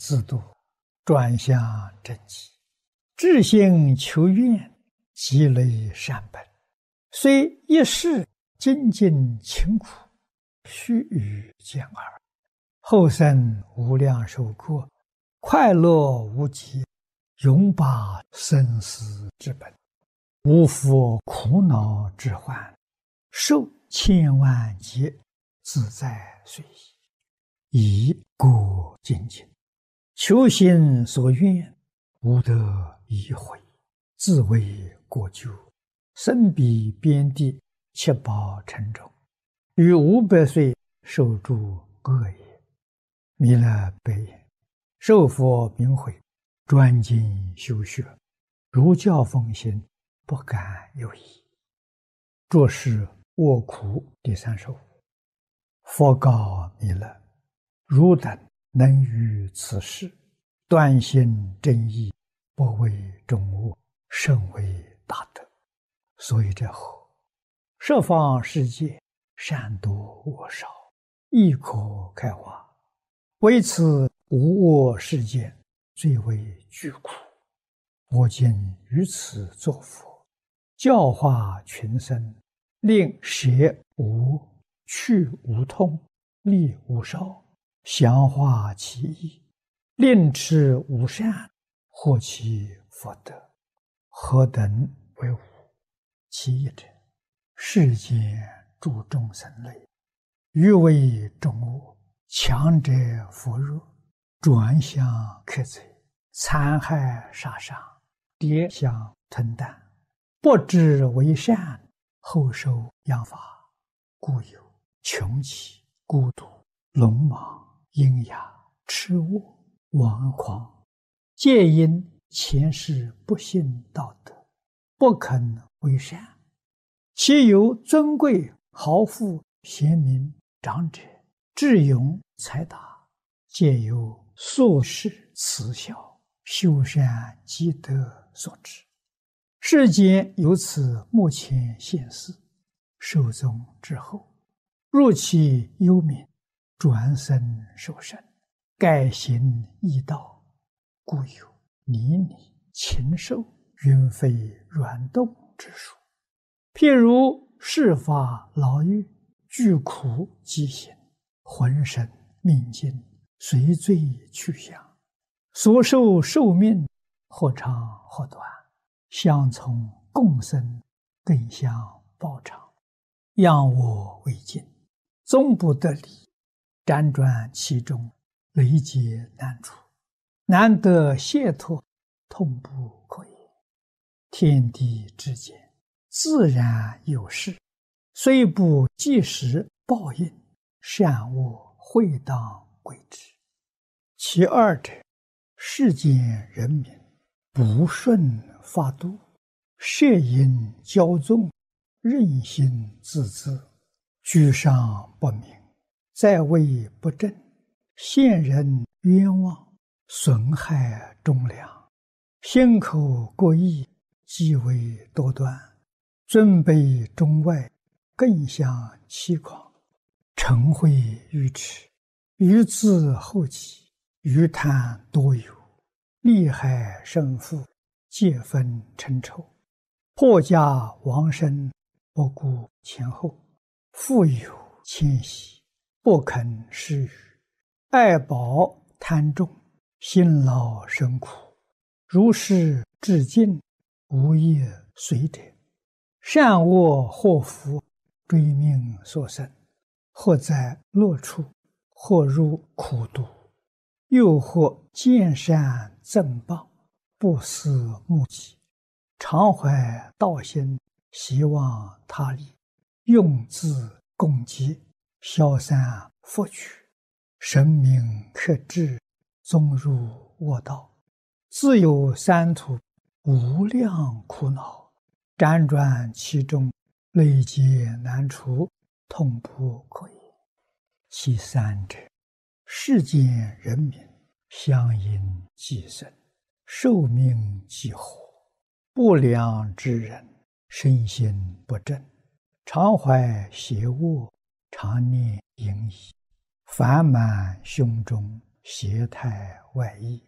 自度，转向正极，至心求愿，积累善本，虽一世精进勤苦，须臾见耳，后生无量寿过，快乐无极，永把生死之本，无复苦恼之患，受千万劫，自在随意，以故精进，求心所愿，无得已悔，自为过咎，身彼边地，七宝沉重，于500岁受诸恶业。弥勒悲言：受佛名诲，专精修学，如教奉行，不敢有疑。作是卧苦第35。佛告弥勒：汝等能于此事，断心正义，不为众恶，甚为大德。所以者何？十方世界，善多恶少，亦可开化。为此无我世界，最为巨苦。我今于此作佛，教化群生，令舍无、去无痛，利无少，详化其意，令持无善，获其福德。何等为无？其一者，世间诸众生类，欲为众恶，强者扶弱，转向克贼，残害杀伤，跌相吞啖，不知为善，后受殃罚，故有穷奇、孤独、聋盲、喑哑、痴卧、顽狂，皆因前世不信道德，不肯为善。其有尊贵、豪富、贤明、长者、智勇、才达，皆由宿世慈孝、修善积德所致。世间由此目前现世，寿终之后，入其幽冥，转生受生，改行异道，故有泥泞、禽兽、云飞软动之说。譬如世法牢狱，具苦饥行，浑身命尽，随罪去向，所受寿命或长或短，相从共生，更相报偿，仰我为镜，终不得离，辗转其中，累劫难除，难得解脱，痛不可言。天地之间，自然有事，虽不即时报应，善恶会当归之。其二者，世间人民不顺法度，摄引骄纵，任性自恣，居上不明，在位不正，陷人冤枉，损害忠良，心口过意，极为多端，尊卑中外，更相欺诳，嗔恚愚痴，愚自后己，愚贪多有，利害胜负，皆分称仇，破家亡身，不顾前后，富有谦息，不肯施予，爱宝贪重，辛劳生苦，如是至尽，无业随者，善恶祸福，追命所生，或在乐处，或入苦毒，又或见善赠谤，不思目己，常怀道心，希望他利，用自共济，消散福取，神明克制，终入恶道，自有三途无量苦恼，辗转其中，累劫难除，痛不可言。其三者，世间人民相因寄生，寿命既活，不良之人，身心不正，常怀邪恶，常念淫逸，烦满胸中， 邪态外溢，